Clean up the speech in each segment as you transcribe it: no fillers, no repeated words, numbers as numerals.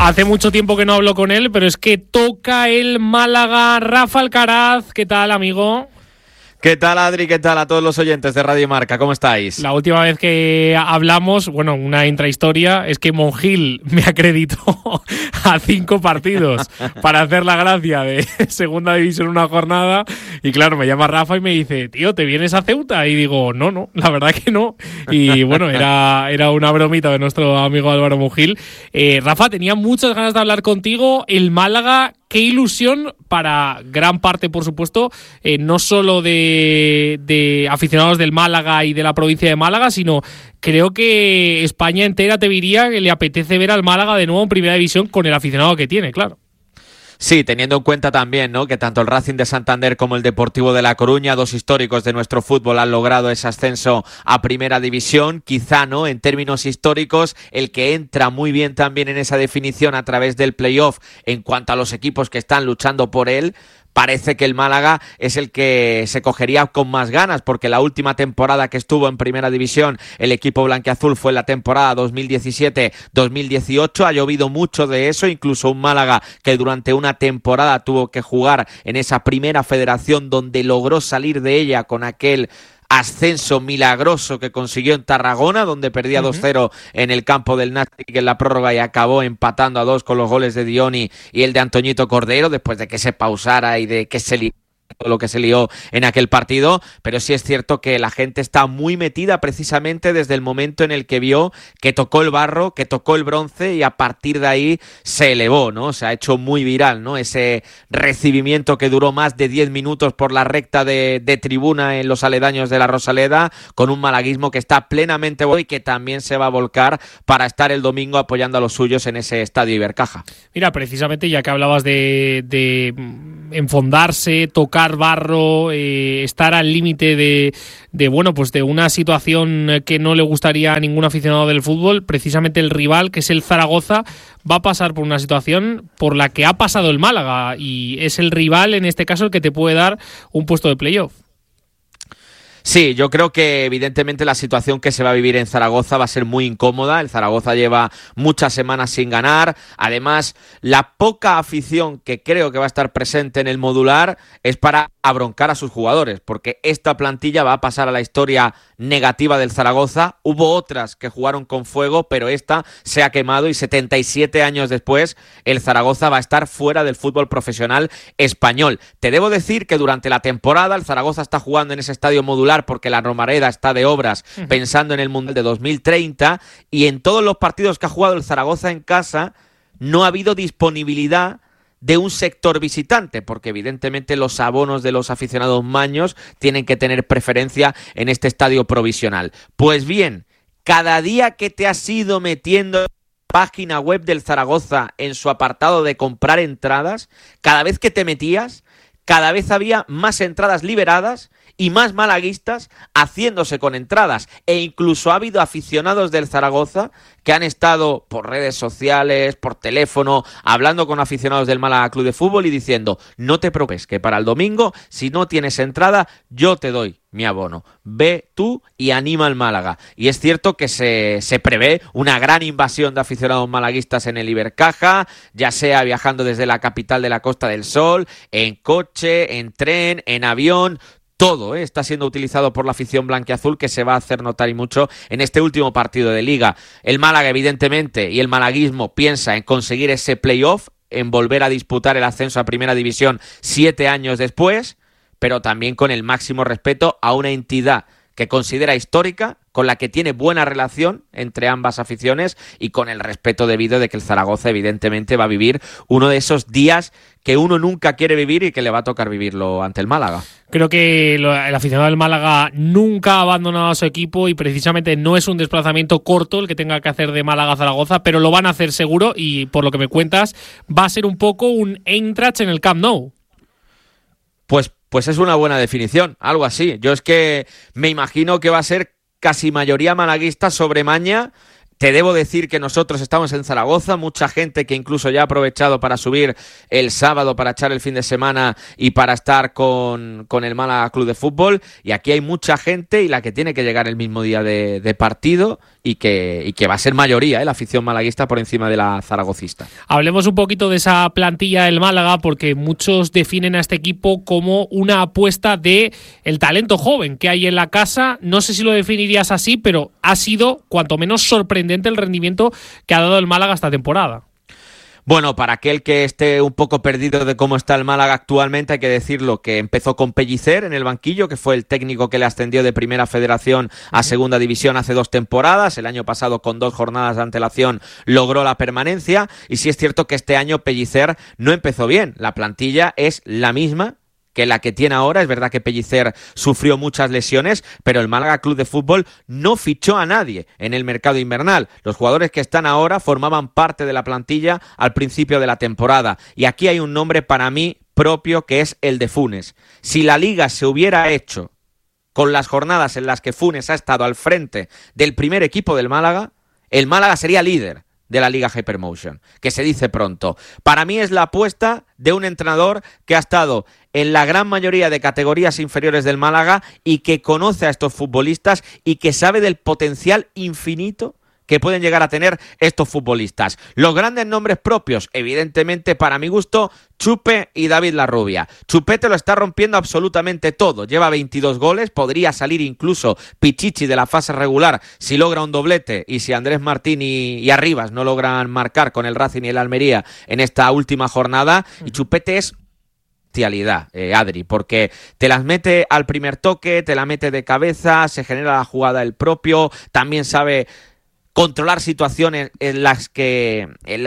Hace mucho tiempo que no hablo con él, pero es que toca el Málaga. Rafa Alcaraz, ¿qué tal, amigo? ¿Qué tal, Adri? ¿Qué tal a todos los oyentes de Radio Marca? ¿Cómo estáis? La última vez que hablamos, bueno, una intrahistoria, es que Monjil me acreditó a 5 partidos para hacer la gracia de segunda división una jornada. Y claro, me llama Rafa y me dice, tío, ¿te vienes a Ceuta? Y digo, no, la verdad que no. Y bueno, era una bromita de nuestro amigo Álvaro Monjil. Rafa, tenía muchas ganas de hablar contigo. El Málaga, qué ilusión para gran parte, por supuesto, no solo de aficionados del Málaga y de la provincia de Málaga, sino creo que España entera te diría que le apetece ver al Málaga de nuevo en Primera División con el aficionado que tiene, claro. Sí, teniendo en cuenta también, ¿no?, que tanto el Racing de Santander como el Deportivo de La Coruña, dos históricos de nuestro fútbol, han logrado ese ascenso a Primera División. Quizá, ¿no?, en términos históricos, el que entra muy bien también en esa definición a través del playoff en cuanto a los equipos que están luchando por él. Parece que el Málaga es el que se cogería con más ganas, porque la última temporada que estuvo en Primera División el equipo blanquiazul fue la temporada 2017-2018. Ha llovido mucho de eso, incluso un Málaga que durante una temporada tuvo que jugar en esa primera federación donde logró salir de ella con aquel ascenso milagroso que consiguió en Tarragona, donde perdía 2-0 en el campo del Nàstic en la prórroga y acabó empatando a 2 con los goles de Dioni y el de Antoñito Cordero, después de que se pausara y de que se lo que se lió en aquel partido. Pero sí es cierto que la gente está muy metida precisamente desde el momento en el que vio que tocó el barro, que tocó el bronce, y a partir de ahí se elevó, ¿no? Se ha hecho muy viral, ¿no?, ese recibimiento que duró más de 10 minutos por la recta de tribuna en los aledaños de la Rosaleda, con un malaguismo que está plenamente bueno y que también se va a volcar para estar el domingo apoyando a los suyos en ese estadio Ibercaja. Mira, precisamente ya que hablabas de enfondarse, tocar barro, estar al límite de una situación que no le gustaría a ningún aficionado del fútbol, precisamente el rival, que es el Zaragoza, va a pasar por una situación por la que ha pasado el Málaga, y es el rival en este caso el que te puede dar un puesto de playoff. Sí, yo creo que evidentemente la situación que se va a vivir en Zaragoza va a ser muy incómoda. El Zaragoza lleva muchas semanas sin ganar. Además, la poca afición que creo que va a estar presente en el Modular es para abroncar a sus jugadores, porque esta plantilla va a pasar a la historia negativa del Zaragoza. Hubo otras que jugaron con fuego, pero esta se ha quemado y 77 años después el Zaragoza va a estar fuera del fútbol profesional español. Te debo decir que durante la temporada el Zaragoza está jugando en ese estadio Modular porque la Romareda está de obras pensando en el Mundial de 2030, y en todos los partidos que ha jugado el Zaragoza en casa no ha habido disponibilidad de un sector visitante, porque evidentemente los abonos de los aficionados maños tienen que tener preferencia en este estadio provisional. Pues bien, cada día que te has ido metiendo en la página web del Zaragoza en su apartado de comprar entradas, cada vez que te metías, cada vez había más entradas liberadas y más malaguistas haciéndose con entradas, e incluso ha habido aficionados del Zaragoza que han estado por redes sociales, por teléfono, hablando con aficionados del Málaga Club de Fútbol y diciendo: no te preocupes, que para el domingo, si no tienes entrada, yo te doy mi abono, ve tú y anima al Málaga. Y es cierto que se prevé una gran invasión de aficionados malaguistas en el Ibercaja, ya sea viajando desde la capital de la Costa del Sol, en coche, en tren, en avión. Todo está siendo utilizado por la afición blanquiazul, que se va a hacer notar y mucho en este último partido de Liga. El Málaga, evidentemente, y el malaguismo piensa en conseguir ese playoff, en volver a disputar el ascenso a Primera División 7 años después, pero también con el máximo respeto a una entidad que considera histórica, con la que tiene buena relación entre ambas aficiones, y con el respeto debido de que el Zaragoza evidentemente va a vivir uno de esos días que uno nunca quiere vivir y que le va a tocar vivirlo ante el Málaga. Creo que el aficionado del Málaga nunca ha abandonado a su equipo, y precisamente no es un desplazamiento corto el que tenga que hacer de Málaga a Zaragoza, pero lo van a hacer seguro, y por lo que me cuentas va a ser un poco un Eintracht en el Camp Nou. Pues es una buena definición, algo así. Yo es que me imagino que va a ser casi mayoría malaguista sobre maña, Te debo decir que nosotros estamos en Zaragoza, mucha gente que incluso ya ha aprovechado para subir el sábado, para echar el fin de semana y para estar con el Málaga Club de Fútbol. Y aquí hay mucha gente y la que tiene que llegar el mismo día de partido y que va a ser mayoría, la afición malaguista por encima de la zaragocista. Hablemos un poquito de esa plantilla del Málaga, porque muchos definen a este equipo como una apuesta de el talento joven que hay en la casa. No sé si lo definirías así, pero ha sido cuanto menos sorprendente el rendimiento que ha dado el Málaga esta temporada. Bueno, para aquel que esté un poco perdido de cómo está el Málaga actualmente, hay que decirlo que empezó con Pellicer en el banquillo, que fue el técnico que le ascendió de Primera Federación a Segunda División hace 2 temporadas. El año pasado, con 2 jornadas de antelación, logró la permanencia. Y sí es cierto que este año Pellicer no empezó bien. La plantilla es la misma que la que tiene ahora. Es verdad que Pellicer sufrió muchas lesiones, pero el Málaga Club de Fútbol no fichó a nadie en el mercado invernal. Los jugadores que están ahora formaban parte de la plantilla al principio de la temporada. Y aquí hay un nombre para mí propio, que es el de Funes. Si la Liga se hubiera hecho con las jornadas en las que Funes ha estado al frente del primer equipo del Málaga, el Málaga sería líder de la Liga Hypermotion, que se dice pronto. Para mí es la apuesta de un entrenador que ha estado en la gran mayoría de categorías inferiores del Málaga y que conoce a estos futbolistas y que sabe del potencial infinito que pueden llegar a tener estos futbolistas. Los grandes nombres propios, evidentemente, para mi gusto, Chupe y David Larrubia. Chupete lo está rompiendo absolutamente todo. Lleva 22 goles, podría salir incluso Pichichi de la fase regular si logra un doblete y si Andrés Martín y Arribas no logran marcar con el Racing y el Almería en esta última jornada. Y Chupete es bestialidad, Adri, porque te las mete al primer toque, te la mete de cabeza, se genera la jugada el propio, también sabe controlar situaciones en las que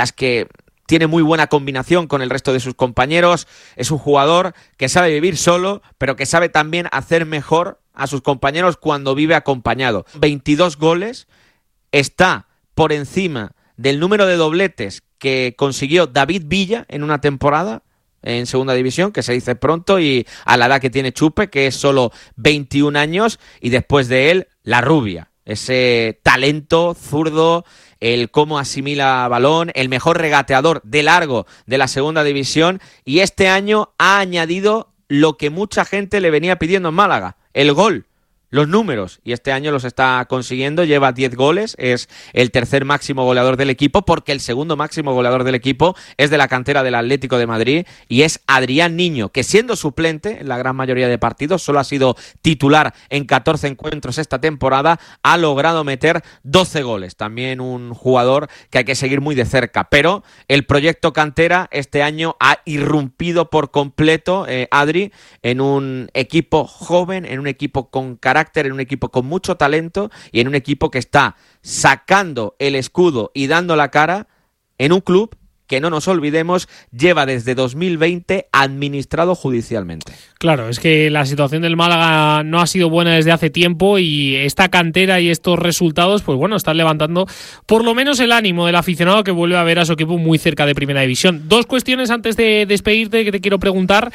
tiene muy buena combinación con el resto de sus compañeros. Es un jugador que sabe vivir solo, pero que sabe también hacer mejor a sus compañeros cuando vive acompañado. 22 goles, está por encima del número de dobletes que consiguió David Villa en una temporada en Segunda División, que se dice pronto, y a la edad que tiene Chupe, que es solo 21 años, y después de él, Larrubia. Ese talento zurdo, el cómo asimila balón, el mejor regateador de largo de la Segunda División, y este año ha añadido lo que mucha gente le venía pidiendo en Málaga, el gol. Los números, y este año los está consiguiendo, lleva 10 goles, es el tercer máximo goleador del equipo, porque el segundo máximo goleador del equipo es de la cantera del Atlético de Madrid, y es Adrián Niño, que siendo suplente en la gran mayoría de partidos, solo ha sido titular en 14 encuentros esta temporada, ha logrado meter 12 goles, también un jugador que hay que seguir muy de cerca, pero el proyecto cantera este año ha irrumpido por completo, Adri, en un equipo joven, en un equipo con carácter, en un equipo con mucho talento y en un equipo que está sacando el escudo y dando la cara en un club que, no nos olvidemos, lleva desde 2020 administrado judicialmente. Claro, es que la situación del Málaga no ha sido buena desde hace tiempo y esta cantera y estos resultados, pues bueno, están levantando por lo menos el ánimo del aficionado que vuelve a ver a su equipo muy cerca de Primera División. 2 cuestiones antes de despedirte que te quiero preguntar.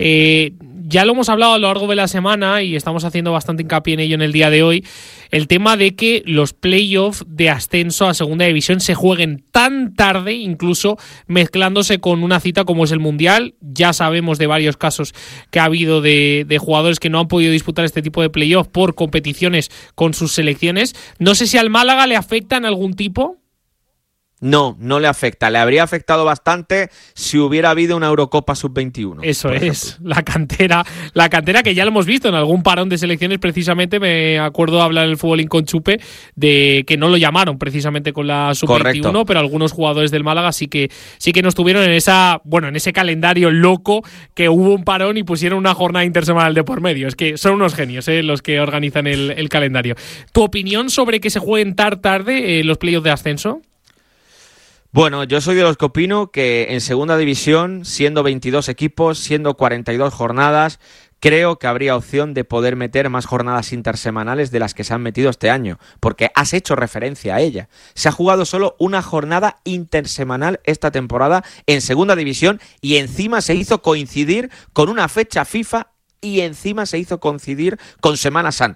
Ya lo hemos hablado a lo largo de la semana y estamos haciendo bastante hincapié en ello en el día de hoy. El tema de que los playoffs de ascenso a Segunda División se jueguen tan tarde, incluso mezclándose con una cita como es el Mundial. Ya sabemos de varios casos que ha habido de jugadores que no han podido disputar este tipo de playoffs por competiciones con sus selecciones. No sé si al Málaga le afecta en algún tipo. No, no le afecta. Le habría afectado bastante si hubiera habido una Eurocopa Sub-21. Eso es, la cantera que ya lo hemos visto en algún parón de selecciones. Precisamente me acuerdo hablar en el Fútbolín con Chupe de que no lo llamaron precisamente con la Sub-21. Correcto. Pero algunos jugadores del Málaga sí que no estuvieron en ese calendario loco que hubo un parón y pusieron una jornada intersemanal de por medio. Es que son unos genios los que organizan el calendario. ¿Tu opinión sobre que se jueguen tan tarde los playoffs de ascenso? Bueno, yo soy de los que opino que en Segunda División, siendo 22 equipos, siendo 42 jornadas, creo que habría opción de poder meter más jornadas intersemanales de las que se han metido este año, porque has hecho referencia a ella. Se ha jugado solo una jornada intersemanal esta temporada en Segunda División y encima se hizo coincidir con una fecha FIFA y encima se hizo coincidir con Semana Santa.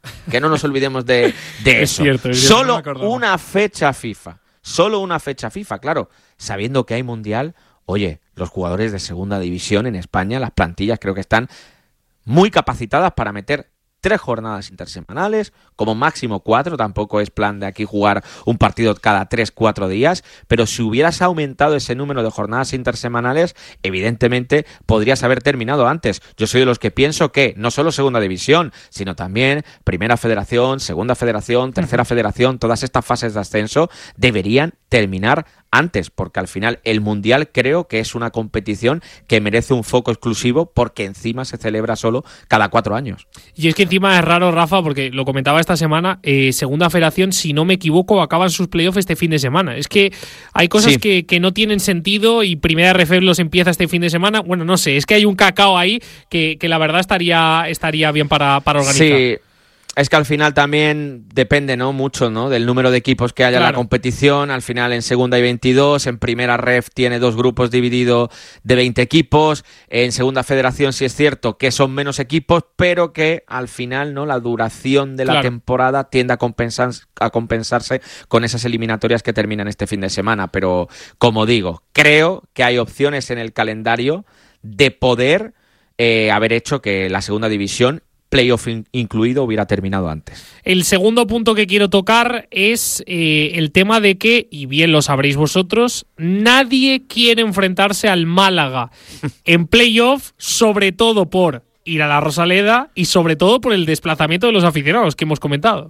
Que no nos olvidemos de eso. Es cierto, Solo una fecha FIFA. Solo una fecha FIFA, claro. Sabiendo que hay Mundial, oye, los jugadores de segunda división en España, las plantillas creo que están muy capacitadas para meter 3 jornadas intersemanales, como máximo 4, tampoco es plan de aquí jugar un partido cada 3-4 días, pero si hubieras aumentado ese número de jornadas intersemanales, evidentemente podrías haber terminado antes. Yo soy de los que pienso que no solo segunda división, sino también primera federación, segunda federación, tercera federación, todas estas fases de ascenso deberían terminar antes, porque al final el Mundial creo que es una competición que merece un foco exclusivo porque encima se celebra solo cada 4 años. Y es que encima es raro, Rafa, porque lo comentaba esta semana, segunda federación, si no me equivoco, acaban sus playoffs este fin de semana. Es que hay cosas que no tienen sentido y primera RF los empieza este fin de semana. Bueno, no sé, es que hay un cacao ahí que la verdad estaría bien para organizar. Sí. Es que al final también depende, ¿no? Mucho, ¿no? Del número de equipos que haya en la competición. Al final en segunda hay 22, en primera ref tiene 2 grupos divididos de 20 equipos. En segunda federación sí es cierto que son menos equipos, pero que al final, ¿no? La duración de la temporada tiende a compensarse con esas eliminatorias que terminan este fin de semana. Pero, como digo, creo que hay opciones en el calendario de poder haber hecho que la segunda división, playoff incluido, hubiera terminado antes. El segundo punto que quiero tocar es el tema de que, y bien lo sabréis vosotros, nadie quiere enfrentarse al Málaga en playoff, sobre todo por ir a la Rosaleda y sobre todo por el desplazamiento de los aficionados que hemos comentado.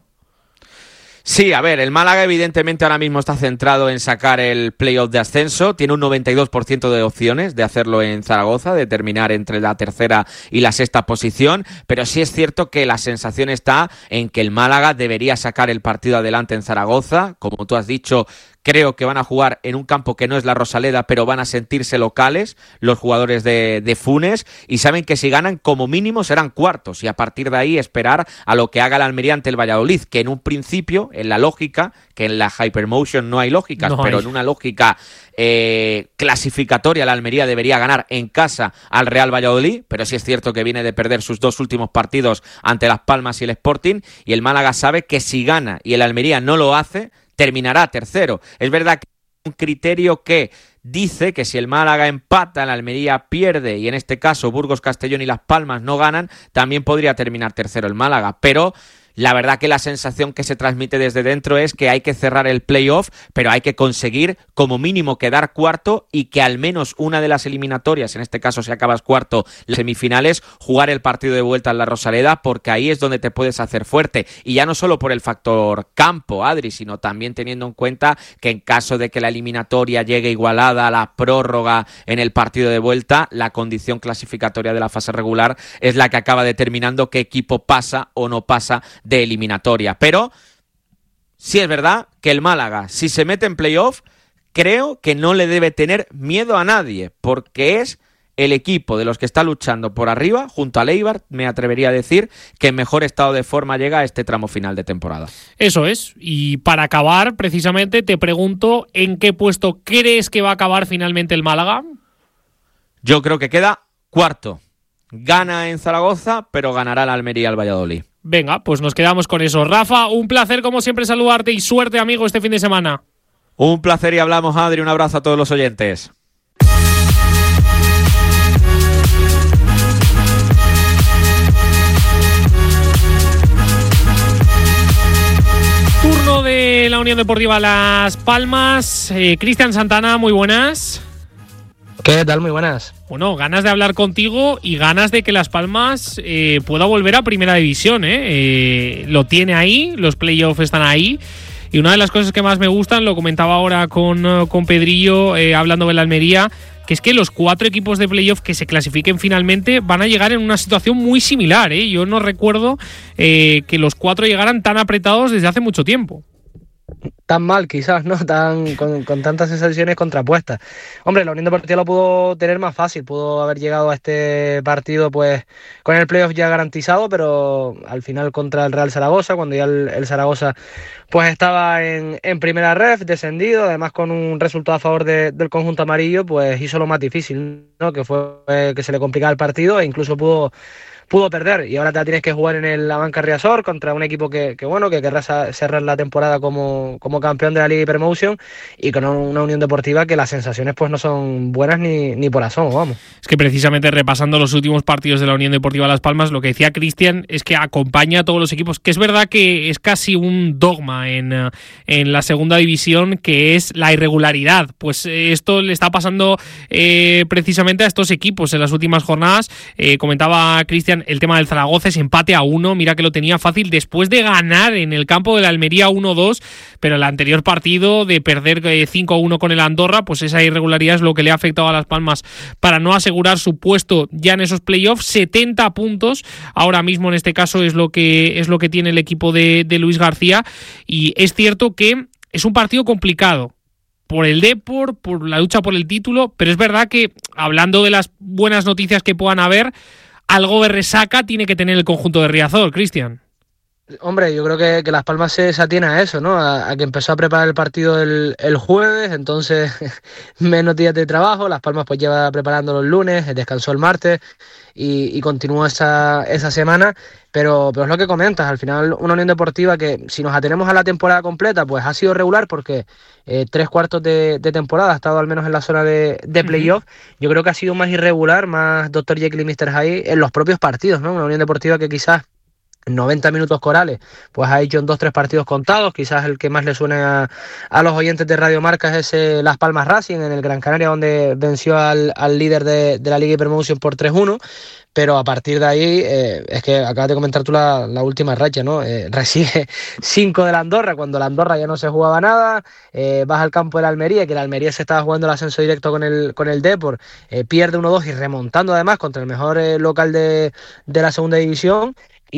Sí, a ver, el Málaga evidentemente ahora mismo está centrado en sacar el playoff de ascenso, tiene un 92% de opciones de hacerlo en Zaragoza, de terminar entre la tercera y la sexta posición, pero sí es cierto que la sensación está en que el Málaga debería sacar el partido adelante en Zaragoza, como tú has dicho. Creo que van a jugar en un campo que no es la Rosaleda, pero van a sentirse locales los jugadores de Funes y saben que si ganan como mínimo serán cuartos y a partir de ahí esperar a lo que haga el Almería ante el Valladolid, que en un principio, en la lógica, que en la Hypermotion no hay lógicas, pero en una lógica clasificatoria la Almería debería ganar en casa al Real Valladolid, pero sí es cierto que viene de perder sus 2 últimos partidos ante Las Palmas y el Sporting y el Málaga sabe que si gana y el Almería no lo hace, terminará tercero. Es verdad que hay un criterio que dice que si el Málaga empata, el Almería pierde y en este caso Burgos, Castellón y Las Palmas no ganan, también podría terminar tercero el Málaga, pero la verdad que la sensación que se transmite desde dentro es que hay que cerrar el playoff, pero hay que conseguir como mínimo quedar cuarto y que al menos una de las eliminatorias, en este caso si acabas cuarto, las semifinales, jugar el partido de vuelta en la Rosaleda, porque ahí es donde te puedes hacer fuerte. Y ya no solo por el factor campo, Adri, sino también teniendo en cuenta que en caso de que la eliminatoria llegue igualada a la prórroga en el partido de vuelta, la condición clasificatoria de la fase regular es la que acaba determinando qué equipo pasa o no pasa de eliminatoria, pero sí es verdad que el Málaga, si se mete en playoff, creo que no le debe tener miedo a nadie, porque es el equipo de los que está luchando por arriba, junto al Eibar, me atrevería a decir que en mejor estado de forma llega a este tramo final de temporada. Eso es, y para acabar, precisamente, te pregunto, ¿en qué puesto crees que va a acabar finalmente el Málaga? Yo creo que queda cuarto. Gana en Zaragoza, pero ganará el Almería al Valladolid. Venga, pues nos quedamos con eso. Rafa, un placer como siempre saludarte y suerte, amigo, este fin de semana. Un placer y hablamos, Adri. Un abrazo a todos los oyentes. Turno de la Unión Deportiva Las Palmas. Cristian Santana, muy buenas. ¿Qué tal? Muy buenas. Bueno, ganas de hablar contigo y ganas de que Las Palmas pueda volver a Primera División. Lo tiene ahí, los playoffs están ahí. Y una de las cosas que más me gustan, lo comentaba ahora con Pedrillo, hablando de la Almería, que es que los 4 equipos de playoff que se clasifiquen finalmente van a llegar en una situación muy similar. Yo no recuerdo que los 4 llegaran tan apretados desde hace mucho tiempo. Tan mal quizás, ¿no? Con tantas sensaciones contrapuestas. Hombre, la Unión Deportiva lo pudo tener más fácil, pudo haber llegado a este partido pues con el playoff ya garantizado, pero al final contra el Real Zaragoza, cuando ya el Zaragoza pues estaba en primera ref, descendido, además con un resultado a favor del conjunto amarillo, pues hizo lo más difícil, ¿no? Que fue que se le complicaba el partido e incluso pudo pudo perder, y ahora te la tienes que jugar en la banca Riazor contra un equipo que querrá cerrar la temporada como campeón de la Liga Hypermotion, y con una Unión Deportiva que las sensaciones pues no son buenas ni por asomo, vamos. Es que precisamente repasando los últimos partidos de la Unión Deportiva Las Palmas, lo que decía Cristian es que acompaña a todos los equipos, que es verdad que es casi un dogma en la segunda división, que es la irregularidad. Pues esto le está pasando precisamente a estos equipos en las últimas jornadas. Comentaba Cristian el tema del Zaragoza, ese empate a 1, mira que lo tenía fácil después de ganar en el campo de la Almería 1-2, pero el anterior partido de perder 5-1 con el Andorra, pues esa irregularidad es lo que le ha afectado a Las Palmas para no asegurar su puesto ya en esos playoffs. 70 puntos ahora mismo en este caso es lo que tiene el equipo de Luis García, y es cierto que es un partido complicado por el Depor, por la lucha por el título, pero es verdad que, hablando de las buenas noticias que puedan haber, algo de resaca tiene que tener el conjunto de Riazor, Cristian. Hombre, yo creo que Las Palmas se atiene a eso, ¿no? A que empezó a preparar el partido el jueves, entonces menos días de trabajo. Las Palmas pues lleva preparando los lunes, descansó el martes y continuó esa semana. Pero es lo que comentas, al final una Unión Deportiva que, si nos atenemos a la temporada completa, pues ha sido regular porque 3/4 de temporada ha estado al menos en la zona de playoff. Yo creo que ha sido más irregular, más Dr. Jekyll y Mr. Hyde en los propios partidos, ¿no? Una Unión Deportiva que quizás 90 minutos corales, pues ha hecho en 2-3 partidos contados. Quizás el que más le suene a los oyentes de Radio Marca es ese Las Palmas Racing en el Gran Canaria, donde venció al líder de la Liga Hypermotion por 3-1. Pero a partir de ahí, es que acabas de comentar tú la última racha, ¿no? Recibe 5 de la Andorra, cuando la Andorra ya no se jugaba nada. Vas al campo de la Almería, que la Almería se estaba jugando el ascenso directo con el Depor, pierde 1-2 y remontando además contra el mejor local de la segunda división.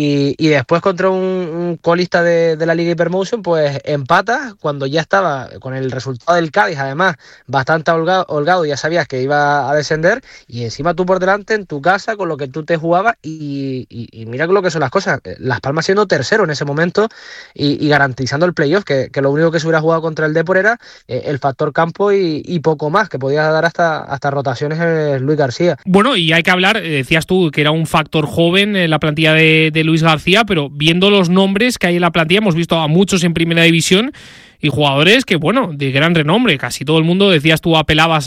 Y después contra un colista de la Liga Hypermotion, pues empata cuando ya estaba con el resultado del Cádiz, además bastante holgado, ya sabías que iba a descender, y encima tú por delante en tu casa con lo que tú te jugabas, y mira lo que son las cosas. Las Palmas siendo tercero en ese momento y garantizando el playoff, que lo único que se hubiera jugado contra el Depor era el factor campo y poco más, que podía dar hasta rotaciones Luis García. Bueno, y hay que hablar, decías tú que era un factor joven en la plantilla de Luis García, pero viendo los nombres que hay en la plantilla, hemos visto a muchos en primera división y jugadores que, bueno, de gran renombre. Casi todo el mundo, decías tú, apelabas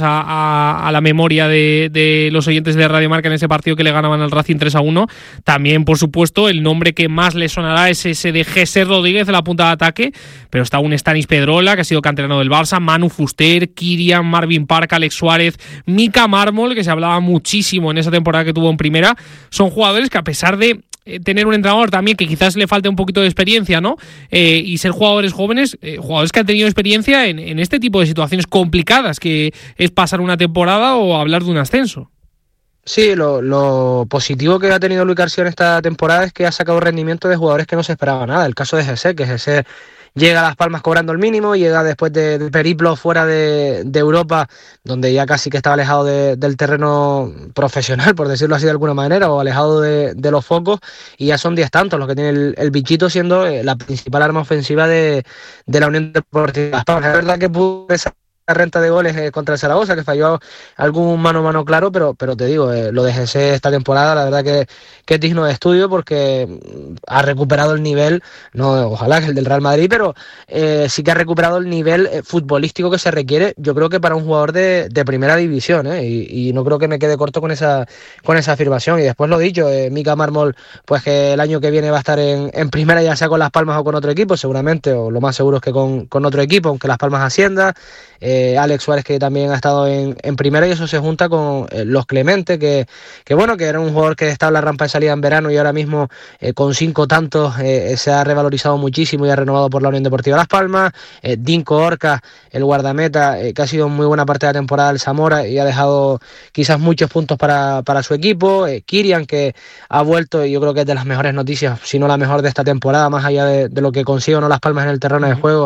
a la memoria de los oyentes de Radio Marca en ese partido que le ganaban al Racing 3-1. También, por supuesto, el nombre que más le sonará es ese de Jesús Rodríguez en la punta de ataque, pero está un Stanis Pedrola, que ha sido canterano del Barça, Manu Fuster, Kirian, Marvin Park, Alex Suárez, Mika Mármol, que se hablaba muchísimo en esa temporada que tuvo en primera. Son jugadores que, a pesar de tener un entrenador también que quizás le falte un poquito de experiencia, ¿no? Y ser jugadores jóvenes, jugadores que han tenido experiencia en este tipo de situaciones complicadas, que es pasar una temporada o hablar de un ascenso. Sí, lo positivo que ha tenido Luis García en esta temporada es que ha sacado rendimiento de jugadores que no se esperaba nada. El caso de Jesús, que Jesús llega a Las Palmas cobrando el mínimo, llega después de periplo fuera de Europa, donde ya casi que estaba alejado del terreno profesional, por decirlo así de alguna manera, o alejado de los focos, y ya son 10 tantos los que tiene el bichito, siendo la principal arma ofensiva de la Unión Deportiva Las Palmas. Es verdad que pudo esa renta de goles contra el Zaragoza, que falló algún mano a mano claro, pero te digo, lo de Jesús esta temporada, la verdad que es digno de estudio, porque ha recuperado el nivel, no ojalá que el del Real Madrid, pero sí que ha recuperado el nivel futbolístico que se requiere, yo creo que para un jugador de primera división, y no creo que me quede corto con esa afirmación. Y después lo dicho, Mika Mármol, pues que el año que viene va a estar en primera, ya sea con Las Palmas o con otro equipo, seguramente, o lo más seguro es que con otro equipo, aunque Las Palmas ascienda. Alex Suárez, que también ha estado en primera, y eso se junta con los Clemente, que bueno, que era un jugador que estaba en la rampa de salida en verano, y ahora mismo con 5 tantos se ha revalorizado muchísimo y ha renovado por la Unión Deportiva Las Palmas. Dinko Orca, el guardameta, que ha sido muy buena parte de la temporada del Zamora y ha dejado quizás muchos puntos para su equipo. Kirian, que ha vuelto, y yo creo que es de las mejores noticias, si no la mejor de esta temporada, más allá de lo que consigue o no Las Palmas en el terreno de juego,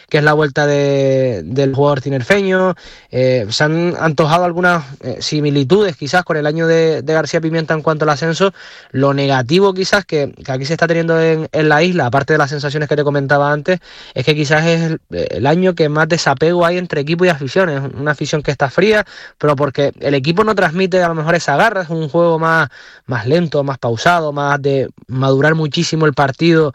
que es la vuelta del jugador tinerfeño. Se han antojado algunas similitudes quizás con el año de García Pimienta en cuanto al ascenso. Lo negativo quizás que aquí se está teniendo en la isla, aparte de las sensaciones que te comentaba antes, es que quizás es el año que más desapego hay entre equipo y afición. Es una afición que está fría, pero porque el equipo no transmite a lo mejor esa garra, es un juego más lento, más pausado, más de madurar muchísimo el partido,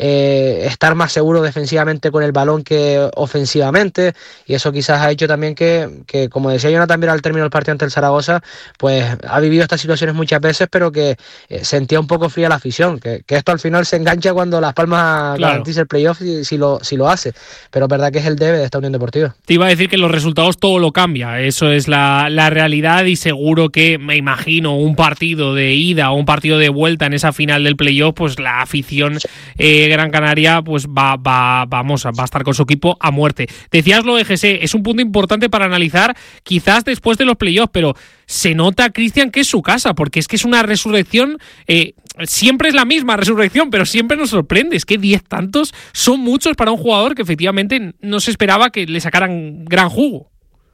estar más seguro defensivamente con el balón que ofensivamente, y eso quizás ha hecho también que como decía Jonathan Viera al término del partido ante el Zaragoza, pues ha vivido estas situaciones muchas veces, pero que sentía un poco fría la afición, que esto al final se engancha cuando Las Palmas garantiza el playoff si lo hace, pero es verdad que es el debe de esta Unión Deportiva. Te iba a decir que los resultados todo lo cambia, eso es la realidad, y seguro que, me imagino, un partido de ida o un partido de vuelta en esa final del playoff, pues la afición Gran Canaria pues va a estar con su equipo a muerte. Decías lo de GC, es un punto importante para analizar quizás después de los playoffs, pero se nota, Cristian, que es su casa, porque es que es una resurrección, siempre es la misma resurrección, pero siempre nos sorprende. Es que 10 tantos son muchos para un jugador que efectivamente no se esperaba que le sacaran gran jugo.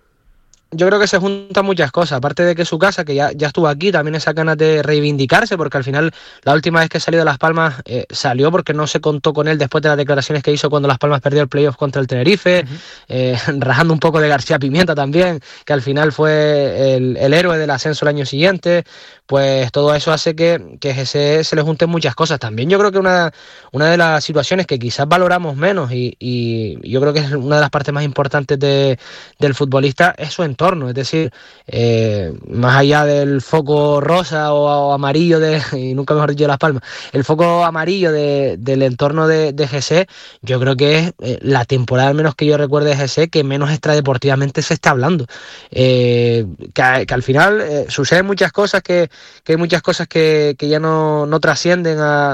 Yo creo que se juntan muchas cosas, aparte de que su casa, que ya estuvo aquí, también esa ganas de reivindicarse, porque al final la última vez que salió de Las Palmas salió porque no se contó con él después de las declaraciones que hizo cuando Las Palmas perdió el playoff contra el Tenerife, rajando un poco de García Pimienta también, que al final fue el héroe del ascenso el año siguiente. Pues todo eso hace que se le junten muchas cosas. También yo creo que una de las situaciones que quizás valoramos menos y yo creo que es una de las partes más importantes del futbolista es su entorno, es decir, más allá del foco rosa o amarillo y nunca mejor dicho de Las Palmas, el foco amarillo del entorno de GC, yo creo que es la temporada, al menos que yo recuerde de GC, que menos extradeportivamente se está hablando, que al final suceden muchas cosas que hay muchas cosas que ya no trascienden a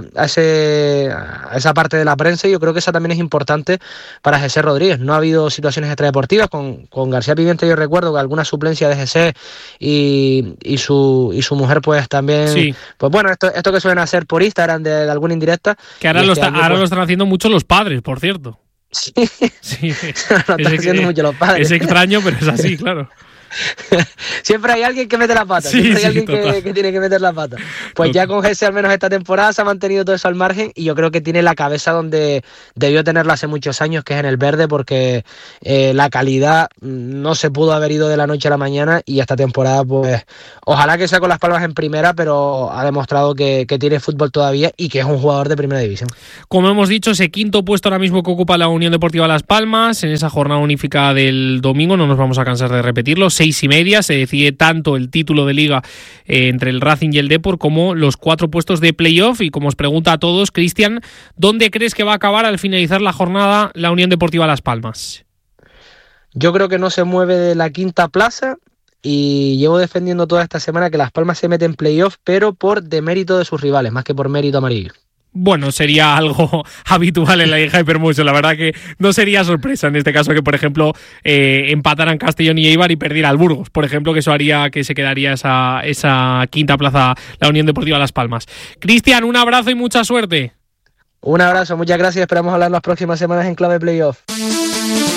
esa parte de la prensa, y yo creo que esa también es importante para GC Rodríguez. No ha habido situaciones extradeportivas con García Pimienta. Yo recuerdo que alguna suplencia de GC y su mujer pues también, sí. Pues bueno, esto que suelen hacer por Instagram de alguna indirecta, que ahora lo están haciendo mucho los padres, por cierto. Sí. Lo están haciendo mucho los padres. Es extraño, pero es así, claro. Siempre hay alguien que mete la pata, siempre hay alguien que tiene que meter la pata. Pues ya con GC al menos esta temporada se ha mantenido todo eso al margen, y yo creo que tiene la cabeza donde debió tenerla hace muchos años, que es en el verde, porque la calidad no se pudo haber ido de la noche a la mañana, y esta temporada pues ojalá que sea con Las Palmas en primera, pero ha demostrado que tiene fútbol todavía y que es un jugador de primera división. Como hemos dicho, ese quinto puesto ahora mismo que ocupa la Unión Deportiva Las Palmas en esa jornada unificada del domingo, no nos vamos a cansar de repetirlo, 6:30 se decide tanto el título de Liga entre el Racing y el Depor como los 4 puestos de playoff. Y como os pregunta a todos, Cristian, ¿dónde crees que va a acabar al finalizar la jornada la Unión Deportiva Las Palmas? Yo creo que no se mueve de la quinta plaza, y llevo defendiendo toda esta semana que Las Palmas se mete en playoff, pero por demérito de sus rivales, más que por mérito amarillo. Bueno, sería algo habitual en la Liga Hypermotion. La verdad que no sería sorpresa en este caso que, por ejemplo, empataran Castellón y Eibar y perdiera al Burgos. Por ejemplo, que eso haría que se quedaría esa quinta plaza la Unión Deportiva Las Palmas. Cristian, un abrazo y mucha suerte. Un abrazo, muchas gracias. Esperamos hablar las próximas semanas en Clave Playoff.